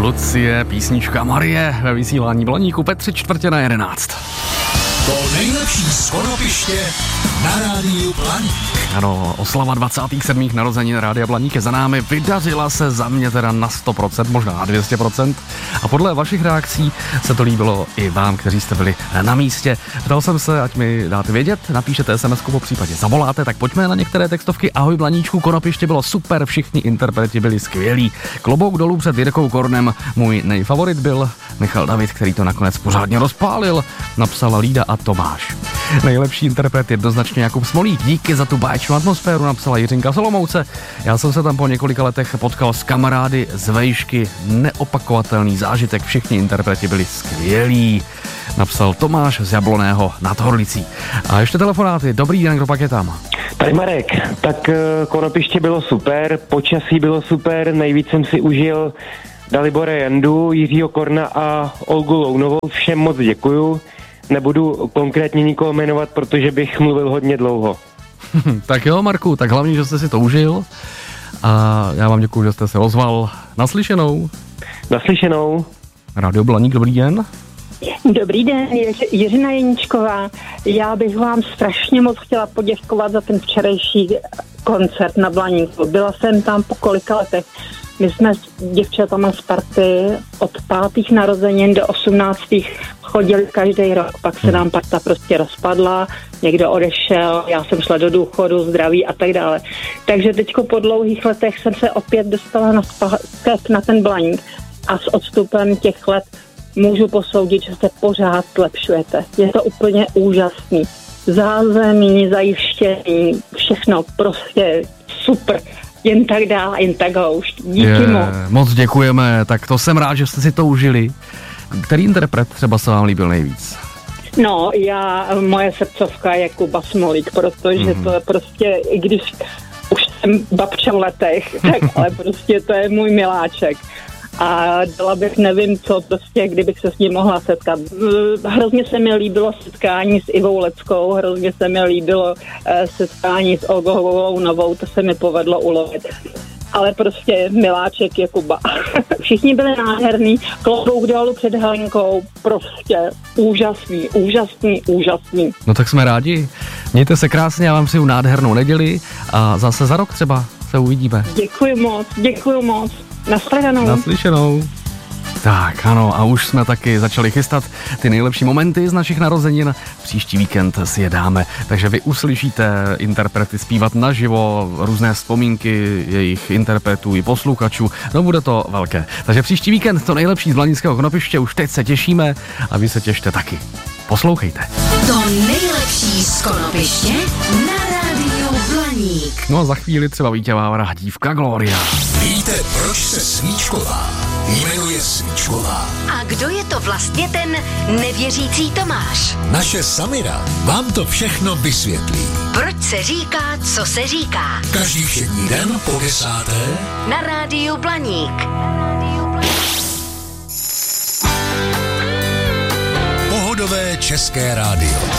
Lucie, písnička Marie ve vysílání Blaníku Petři 10:45. To nejlepší z Konopiště na rádiu Blaník. Ano, oslava 27. narozenin Rádia Blaník je za námi. Vydařila se za mě teda na 100%, možná na 200%. A podle vašich reakcí se to líbilo i vám, kteří jste byli na místě. Ptal jsem se, ať mi dáte vědět, napíšete SMS-ku, po případě zavoláte, tak pojďme na některé textovky. Ahoj Blaníčku, Konopiště bylo super, všichni interpreti byli skvělí. Klobouk dolů před Jirkou Kornem. Můj nejfavorit byl Michal David, který to nakonec pořádně rozpálil, napsala Lída a Tomáš. Nejlepší interpret jednoznačně Jakub Smolík. Díky za tu báječnou atmosféru, napsala Jiřinka z Olomouce. Já jsem se tam po několika letech potkal s kamarády z vejšky. Neopakovatelný zážitek, všichni interpreti byli skvělí, napsal Tomáš z Jabloného nad Horlicí. A ještě telefonáty. Dobrý den, kdo pak je tam? Tady Marek, tak Konopiště bylo super, počasí bylo super, nejvíc jsem si užil Dalibora Jandu, Jiřího Korna a Olgu Lounovou, všem moc děkuju. Nebudu konkrétně nikoho jmenovat, protože bych mluvil hodně dlouho. Tak jo, Marku, tak hlavně, že jste si to užil a já vám děkuju, že jste se ozval. Naslyšenou. Naslyšenou. Rádio Blaník, dobrý den. Dobrý den, Jiřina Jeničková. Já bych vám strašně moc chtěla poděkovat za ten včerejší koncert na Blaníku. Byla jsem tam po kolika letech. My jsme s děvčatama z party od 5. narozenin do 18. chodili každý rok, pak se nám parta prostě rozpadla, někdo odešel, já jsem šla do důchodu, zdraví a tak dále. Takže teďko po dlouhých letech jsem se opět dostala na ten Blaník a s odstupem těch let můžu posoudit, že se pořád zlepšujete. Je to úplně úžasný. Zázemí, zajištění, všechno prostě super. Jen tak dál, jen tak houšť. Díky moc. Moc děkujeme, tak to jsem rád, že jste si to užili. Který interpret třeba se vám líbil nejvíc? No, moje srdcovka je Kuba Smolík, protože to je prostě, i když už jsem babča v letech, tak ale prostě to je můj miláček. A dala bych nevím co, prostě kdybych se s ním mohla setkat. Hrozně se mi líbilo setkání s Ivou Leckou, hrozně se mi líbilo setkání s Olgou Lounovou, to se mi povedlo ulovit. Ale prostě miláček je Kuba. Všichni byli nádherný, klobouk dolů před Helenkou, prostě úžasný. No tak jsme rádi. Mějte se krásně, já vám přeju nádhernou neděli a zase za rok třeba se uvidíme. Děkuju moc. Naslyšenou. Tak ano, a už jsme taky začali chystat ty nejlepší momenty z našich narozenin. Příští víkend si je dáme, takže vy uslyšíte interprety zpívat naživo, různé vzpomínky jejich interpretů i posluchačů. No bude to velké. Takže příští víkend to nejlepší z Blaníckého Konopiště, už teď se těšíme a vy se těšte taky. Poslouchejte. To nejlepší z Konopiště na rádiu Blaník. No a za chvíli třeba vítězná dívka Gloria. Víte, proč se Svíčková jmenuje Svíčková? A kdo je to vlastně ten nevěřící Tomáš? Naše Samira vám to všechno vysvětlí. Proč se říká, co se říká? Každý všední den po 10. na rádiu Blaník. Pohodové české rádio.